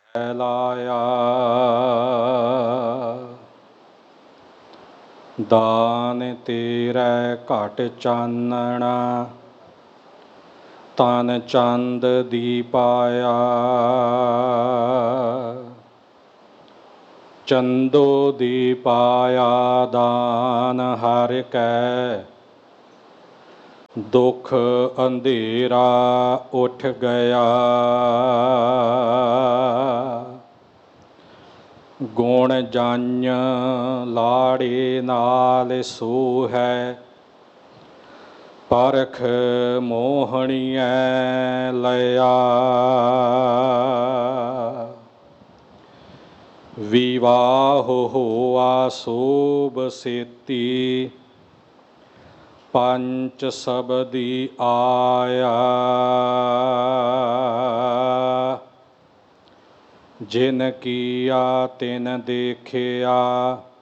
ਲਾਇਆ। ਦਾਨ ਤੇਰੇ ਘਟ ਚਾਨਣਾ, ਤਨ ਚੰਦ ਦੀਪਾਇਆ। ਚੰਦੋ ਦੀਪਾਇਆ ਦਾਨ ਹਰਿ ਕੈ, ਦੁਖ ਅੰਧੇਰਾ ਉਠ ਗਿਆ। ਗੁਣ ਜੰਝ ਲਾੜੇ ਨਾਲ ਸੋਹੈ, ਪਰਖ ਮੋਹਣੀਐ ਲਿਆ। ਵਿਵਾਹ ਹੋਆ ਸੋਭ ਸੇਤੀ, ਪੰਚ ਸਬਦੀ ਆਇਆ। ਜਿਨ ਕੀਆ ਤਿਨ ਦੇਖਿਆ,